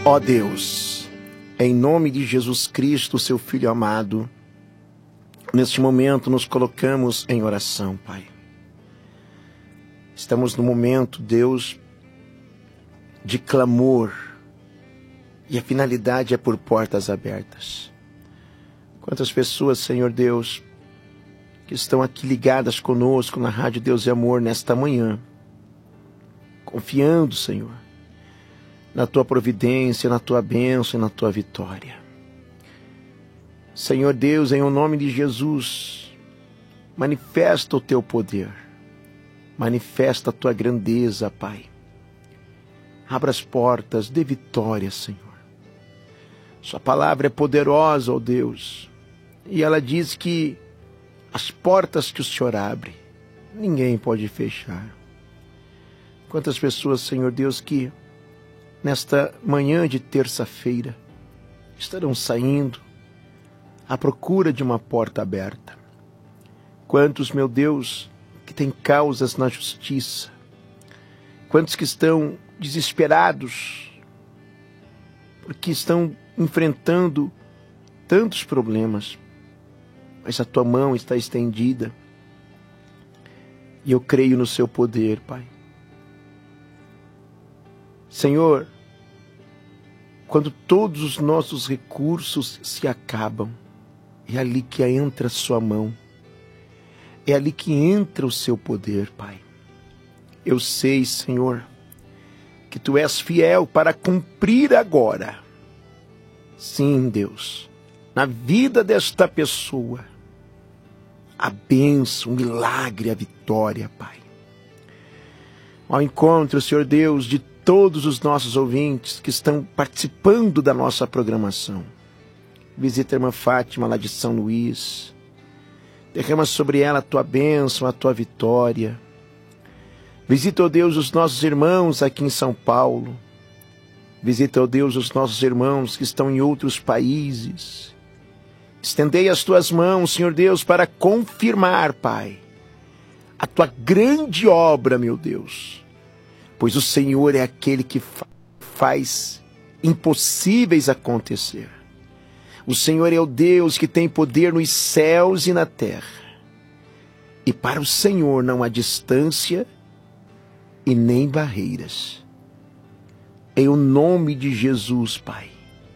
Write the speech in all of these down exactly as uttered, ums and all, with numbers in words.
Ó Deus, em nome de Jesus Cristo, seu Filho amado, neste momento nos colocamos em oração, Pai. Estamos no momento, Deus, de clamor, e a finalidade é por portas abertas. Quantas pessoas, Senhor Deus, que estão aqui ligadas conosco na Rádio Deus e Amor nesta manhã, confiando, Senhor, na Tua providência, na Tua bênção e na Tua vitória. Senhor Deus, em o nome de Jesus, manifesta o Teu poder, manifesta a Tua grandeza, Pai. Abra as portas, dê vitória, Senhor. Sua palavra é poderosa, ó Deus, e ela diz que as portas que o Senhor abre, ninguém pode fechar. Quantas pessoas, Senhor Deus, que nesta manhã de terça-feira estarão saindo à procura de uma porta aberta. Quantos, meu Deus, que têm causas na justiça. Quantos que estão desesperados porque estão enfrentando tantos problemas. Mas a Tua mão está estendida e eu creio no Seu poder, Pai. Senhor, quando todos os nossos recursos se acabam, é ali que entra a Sua mão, é ali que entra o Seu poder, Pai. Eu sei, Senhor, que Tu és fiel para cumprir agora. Sim, Deus, na vida desta pessoa, a bênção, o milagre, a vitória, Pai. Ao encontro, Senhor Deus, de todos os nossos ouvintes que estão participando da nossa programação. Visita a irmã Fátima lá de São Luís. Derrama sobre ela a Tua bênção, a Tua vitória. Visita, ó Deus, os nossos irmãos aqui em São Paulo. Visita, ó Deus, os nossos irmãos que estão em outros países. Estendei as Tuas mãos, Senhor Deus, para confirmar, Pai, a Tua grande obra, meu Deus. Pois o Senhor é aquele que fa- faz impossíveis acontecer. O Senhor é o Deus que tem poder nos céus e na terra. E para o Senhor não há distância e nem barreiras. Em o nome de Jesus, Pai.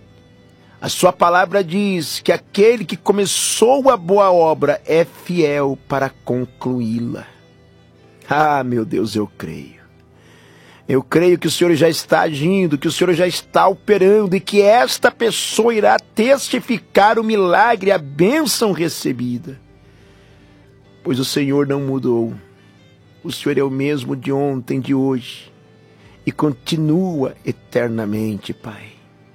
A Sua palavra diz que aquele que começou a boa obra é fiel para concluí-la. Ah, meu Deus, eu creio. Eu creio que o Senhor já está agindo, que o Senhor já está operando e que esta pessoa irá testificar o milagre, a bênção recebida. Pois o Senhor não mudou. O Senhor é o mesmo de ontem, de hoje e continua eternamente, Pai.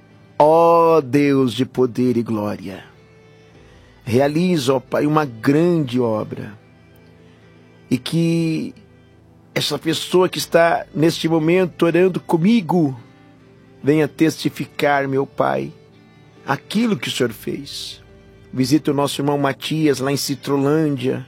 Ó Deus de poder e glória, realiza, ó Pai, uma grande obra e que essa pessoa que está neste momento orando comigo venha testificar, meu Pai, aquilo que o Senhor fez. Visita o nosso irmão Matias lá em Citrolândia,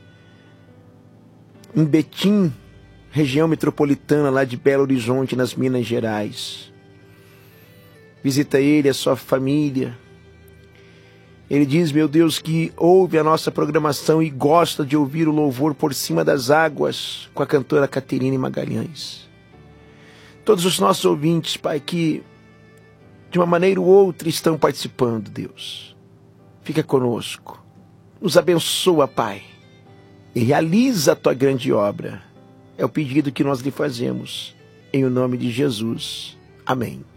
em Betim, região metropolitana lá de Belo Horizonte, nas Minas Gerais. Visita ele, a sua família. Ele diz, meu Deus, que ouve a nossa programação e gosta de ouvir o louvor Por Cima das Águas com a cantora Caterine Magalhães. Todos os nossos ouvintes, Pai, que de uma maneira ou outra estão participando, Deus. Fica conosco. Nos abençoa, Pai. E realiza a Tua grande obra. É o pedido que nós lhe fazemos. Em o nome de Jesus. Amém.